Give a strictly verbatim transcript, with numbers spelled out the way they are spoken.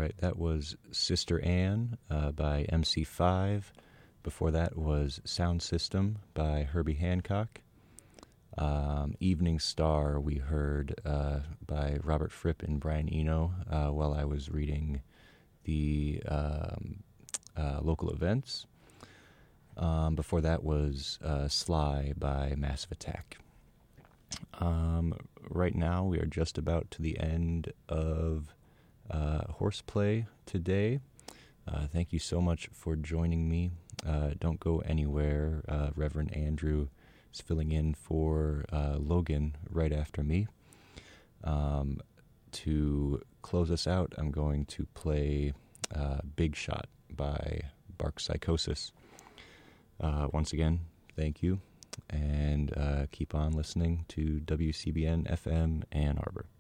right, that was Sister Anne uh, by M C five. Before that was Sound System by Herbie Hancock. Um, Evening Star we heard uh, by Robert Fripp and Brian Eno uh, while I was reading the um, uh, local events. Um, before that was uh, Sly by Massive Attack. Um, right now we are just about to the end of uh, Horseplay today. Uh, thank you so much for joining me. Uh, don't go anywhere. Uh, Reverend Andrew is filling in for uh, Logan right after me. Um, to close us out, I'm going to play uh, Big Shot by Bark Psychosis. Uh, once again, thank you, and uh, keep on listening to W C B N F M Ann Arbor.